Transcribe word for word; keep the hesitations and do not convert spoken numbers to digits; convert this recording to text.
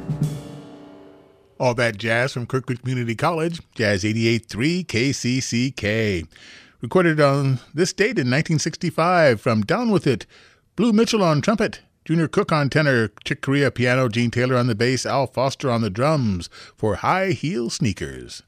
All that jazz from Kirkwood Community College, Jazz eighty-eight point three K C C K. Recorded on this date in nineteen sixty-five from Down With It, Blue Mitchell on trumpet, Junior Cook on tenor, Chick Corea piano, Gene Taylor on the bass, Al Foster on the drums for High Heel Sneakers.